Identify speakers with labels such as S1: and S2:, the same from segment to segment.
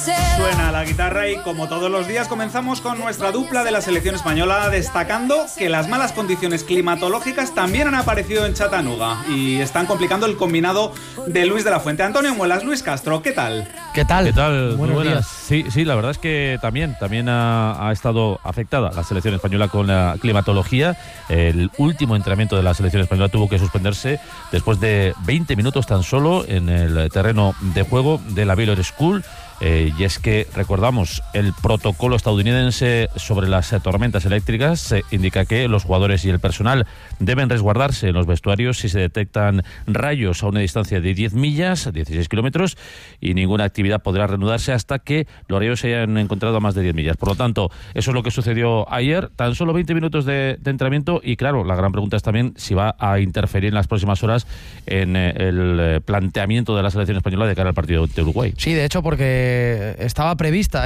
S1: Suena la guitarra y como todos los días comenzamos con nuestra dupla de la selección española, destacando que las malas condiciones climatológicas también han aparecido en Chattanooga y están complicando el combinado de Luis de la Fuente. Antonio Muelas, Luis Castro, ¿qué tal?
S2: ¿Qué tal?
S3: ¿Qué tal?
S2: Buenos
S3: Muy buenas.
S2: días.
S3: Sí, la verdad es que también ha estado afectada la selección española con la climatología. El último entrenamiento de la selección española tuvo que suspenderse después de 20 minutos tan solo en el terreno de juego de la Baylor School. Y es que, recordamos, el protocolo estadounidense sobre las tormentas eléctricas indica que los jugadores y el personal deben resguardarse en los vestuarios si se detectan rayos a una distancia de 10 millas, 16 kilómetros, y ninguna actividad podrá reanudarse hasta que los rayos se hayan encontrado a más de 10 millas. Por lo tanto, eso es lo que sucedió ayer, tan solo 20 minutos de entrenamiento, y claro, la gran pregunta es también si va a interferir en las próximas horas en el planteamiento de la selección española de cara al partido de Uruguay.
S2: Sí, de hecho, porque estaba prevista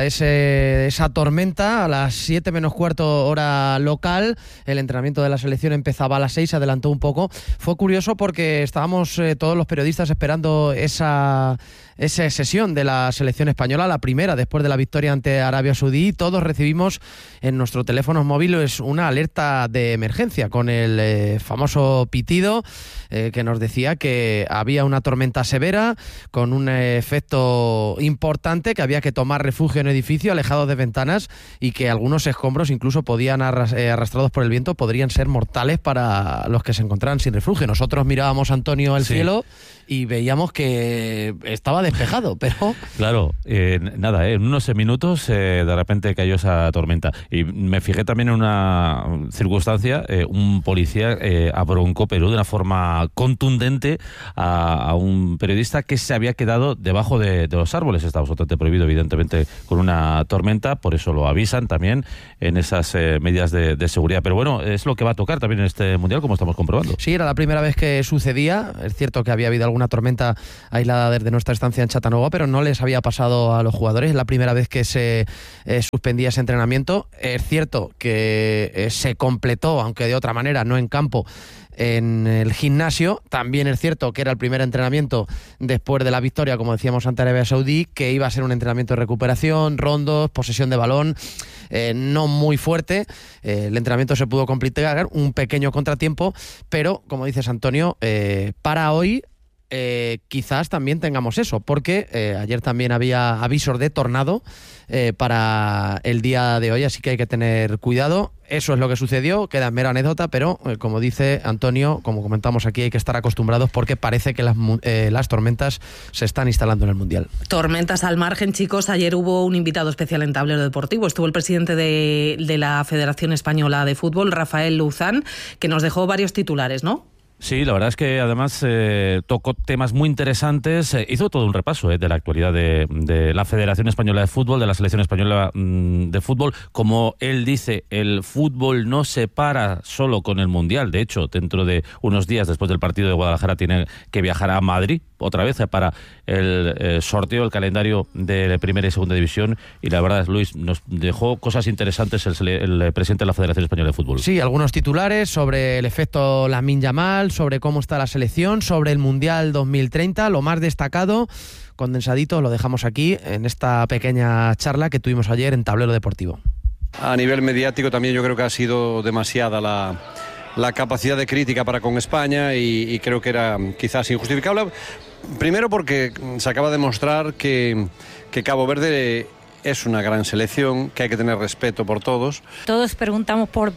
S2: esa tormenta a las 7 menos cuarto hora local. El entrenamiento de la selección empezaba a las 6, se adelantó un poco. Fue curioso porque estábamos todos los periodistas esperando esa sesión de la selección española, la primera después de la victoria ante Arabia Saudí. Todos recibimos en nuestros teléfonos móviles una alerta de emergencia con el famoso pitido que nos decía que había una tormenta severa con un efecto importante, que había que tomar refugio en edificio alejado de ventanas y que algunos escombros, incluso podían arrastrados por el viento, podrían ser mortales para los que se encontraban sin refugio. Nosotros mirábamos, Antonio, al cielo y veíamos que estaba despejado, pero... Claro,
S3: nada, en unos minutos de repente cayó esa tormenta. Y me fijé también en una circunstancia, un policía abroncó, pero de una forma contundente, a un periodista que se había quedado debajo de los árboles. Está absolutamente prohibido, evidentemente, con una tormenta, por eso lo avisan también en esas medidas de seguridad. Pero bueno, es lo que va a tocar también en este Mundial, como estamos comprobando.
S2: Sí, era la primera vez que sucedía. Es cierto que había habido alguna tormenta aislada desde nuestra estancia en Chattanooga, pero no les había pasado a los jugadores. Es la primera vez que se suspendía ese entrenamiento. Es cierto que se completó, aunque de otra manera, no en campo, en el gimnasio. También es cierto que era el primer entrenamiento después de la victoria, como decíamos, ante Arabia Saudí, que iba a ser un entrenamiento de recuperación, rondos, posesión de balón, no muy fuerte. El entrenamiento se pudo complicar, un pequeño contratiempo, pero, como dices, Antonio, para hoy quizás también tengamos eso, porque ayer también había avisos de tornado para el día de hoy, así que hay que tener cuidado. Eso es lo que sucedió, queda en mera anécdota, pero como dice Antonio, como comentamos aquí, hay que estar acostumbrados porque parece que las tormentas se están instalando en el Mundial.
S4: Tormentas al margen, chicos. Ayer hubo un invitado especial en Tablero Deportivo. Estuvo el presidente de la Federación Española de Fútbol, Rafael Luzán, que nos dejó varios titulares, ¿no?
S3: Sí, la verdad es que además tocó temas muy interesantes, hizo todo un repaso de la actualidad de la Federación Española de Fútbol, de la Selección Española de Fútbol. Como él dice, el fútbol no se para solo con el Mundial. De hecho, dentro de unos días después del partido de Guadalajara tiene que viajar a Madrid otra vez para el sorteo, el calendario de Primera y Segunda División. Y la verdad, Luis, nos dejó cosas interesantes el presidente de la Federación Española de Fútbol.
S2: Sí, algunos titulares sobre el efecto Lamine Yamal, sobre cómo está la selección, sobre el Mundial 2030, lo más destacado, condensadito, lo dejamos aquí en esta pequeña charla que tuvimos ayer en Tablero Deportivo.
S5: A nivel mediático también yo creo que ha sido demasiada la capacidad de crítica para con España y creo que era quizás injustificable. Primero porque se acaba de mostrar que Cabo Verde es una gran selección, que hay que tener respeto por todos.
S6: Todos preguntamos por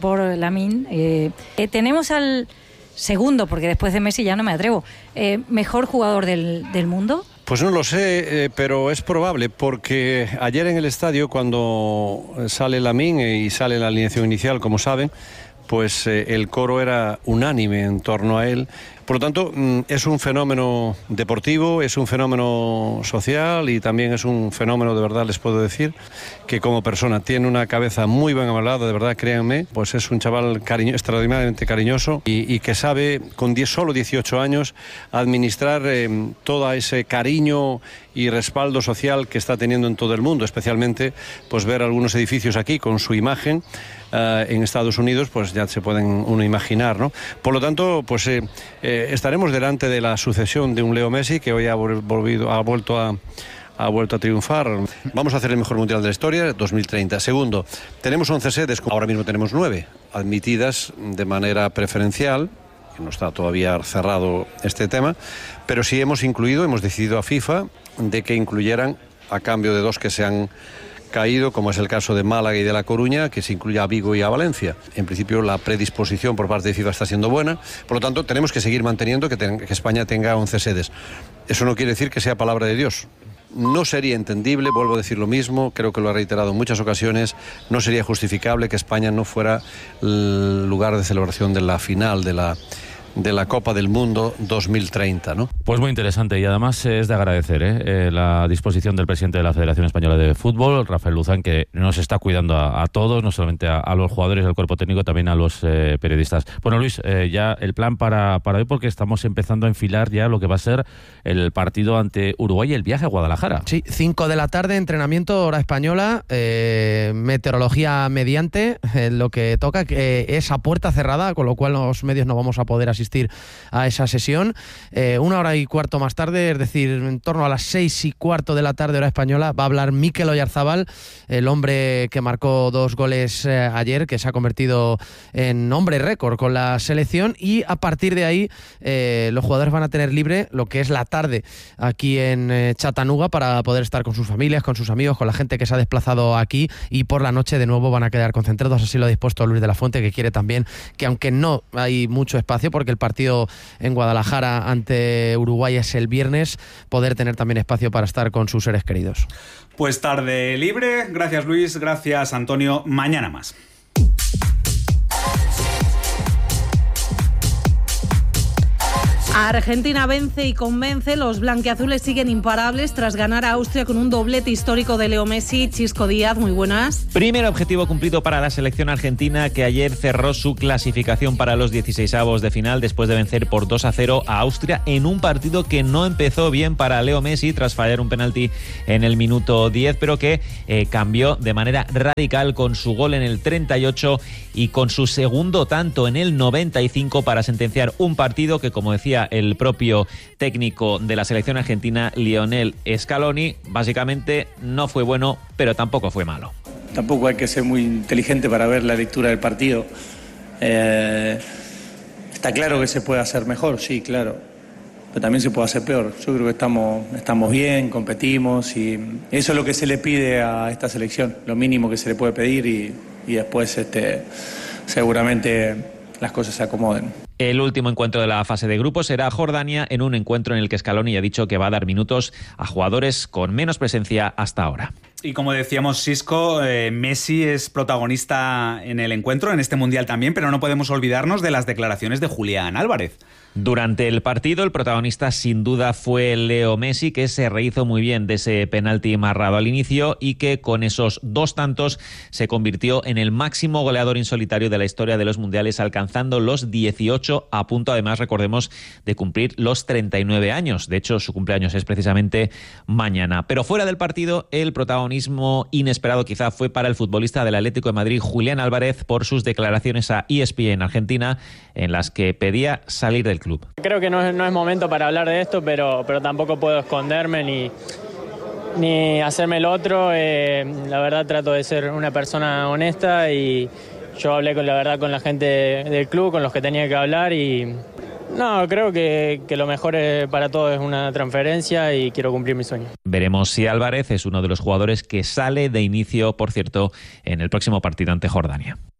S6: Lamine. Tenemos al segundo, porque después de Messi ya no me atrevo, mejor jugador del mundo.
S5: Pues no lo sé, pero es probable, porque ayer en el estadio, cuando sale Lamine y sale la alineación inicial, como saben, pues el coro era unánime en torno a él. Por lo tanto, es un fenómeno deportivo, es un fenómeno social y también es un fenómeno, de verdad, les puedo decir, que como persona tiene una cabeza muy bien amalada, de verdad, créanme, pues es un chaval extraordinariamente cariñoso y que sabe, con solo 18 años, administrar todo ese cariño y respaldo social que está teniendo en todo el mundo, especialmente pues ver algunos edificios aquí con su imagen en Estados Unidos, pues ya se pueden uno imaginar, ¿no? Por lo tanto, pues estaremos delante de la sucesión de un Leo Messi que hoy ha vuelto a ha vuelto a triunfar. Vamos a hacer el mejor mundial de la historia, 2030. Segundo, tenemos 11 sedes, ahora mismo tenemos 9, admitidas de manera preferencial, que no está todavía cerrado este tema, pero sí hemos decidido a FIFA de que incluyeran, a cambio de 2 que se han caído, como es el caso de Málaga y de La Coruña, que se incluya a Vigo y a Valencia. En principio la predisposición por parte de FIFA está siendo buena, por lo tanto tenemos que seguir manteniendo que España tenga 11 sedes. Eso no quiere decir que sea palabra de Dios. No sería entendible, vuelvo a decir lo mismo, creo que lo he reiterado en muchas ocasiones, no sería justificable que España no fuera el lugar de celebración de la final de la Copa del Mundo 2030, ¿no?
S3: Pues muy interesante y además es de agradecer la disposición del presidente de la Federación Española de Fútbol, Rafael Luzán, que nos está cuidando a todos, no solamente a los jugadores del cuerpo técnico, también a los periodistas. Bueno, Luis, ya el plan para hoy, porque estamos empezando a enfilar ya lo que va a ser el partido ante Uruguay y el viaje a Guadalajara.
S2: Sí, 5 de la tarde, entrenamiento, hora española, meteorología mediante, lo que toca que es a puerta cerrada, con lo cual los medios no vamos a poder asistir a esa sesión. 1 hora y cuarto más tarde, es decir, en torno a las 6:15 de la tarde, hora española, va a hablar Mikel Oyarzabal, el hombre que marcó 2 goles ayer, que se ha convertido en hombre récord con la selección, y a partir de ahí los jugadores van a tener libre lo que es la tarde aquí en Chattanooga para poder estar con sus familias, con sus amigos, con la gente que se ha desplazado aquí, y por la noche de nuevo van a quedar concentrados. Así lo ha dispuesto Luis de la Fuente, que quiere también que, aunque no hay mucho espacio, porque el partido en Guadalajara ante Uruguay es el viernes, poder tener también espacio para estar con sus seres queridos.
S1: Pues tarde libre. Gracias, Luis. Gracias, Antonio. Mañana más.
S4: Argentina vence y convence, los blanquiazules siguen imparables tras ganar a Austria con un doblete histórico de Leo Messi. Chisco Díaz, muy buenas.
S7: Primer objetivo cumplido para la selección argentina, que ayer cerró su clasificación para los 16avos de final después de vencer por 2-0 a Austria en un partido que no empezó bien para Leo Messi tras fallar un penalti en el minuto 10, pero que cambió de manera radical con su gol en el 38 y con su segundo tanto en el 95 para sentenciar un partido que, como decía el propio técnico de la selección argentina, Lionel Scaloni, básicamente no fue bueno, pero tampoco fue malo.
S8: Tampoco hay que ser muy inteligente para ver la lectura del partido. Está claro que se puede hacer mejor, sí, claro, pero también se puede hacer peor. Yo creo que estamos bien, competimos, y eso es lo que se le pide a esta selección, lo mínimo que se le puede pedir, y después seguramente las cosas se acomoden.
S7: El último encuentro de la fase de grupos será Jordania, en un encuentro en el que Scaloni ha dicho que va a dar minutos a jugadores con menos presencia hasta ahora.
S1: Y como decíamos, Sisco, Messi es protagonista en el encuentro, en este Mundial también, pero no podemos olvidarnos de las declaraciones de Julián Álvarez.
S7: Durante el partido, el protagonista sin duda fue Leo Messi, que se rehizo muy bien de ese penalti marrado al inicio y que con esos 2 tantos se convirtió en el máximo goleador insolitario de la historia de los mundiales, alcanzando los 18, a punto, además, recordemos, de cumplir los 39 años. De hecho, su cumpleaños es precisamente mañana. Pero fuera del partido, el protagonismo inesperado quizá fue para el futbolista del Atlético de Madrid, Julián Álvarez, por sus declaraciones a ESPN Argentina, en las que pedía salir del club.
S9: Creo que no es momento para hablar de esto, pero tampoco puedo esconderme ni hacerme el otro. La verdad, trato de ser una persona honesta, y yo hablé con la gente del club, con los que tenía que hablar, y no, creo que lo mejor para todos es una transferencia, y quiero cumplir mi sueño.
S7: Veremos si Álvarez es uno de los jugadores que sale de inicio, por cierto, en el próximo partido ante Jordania.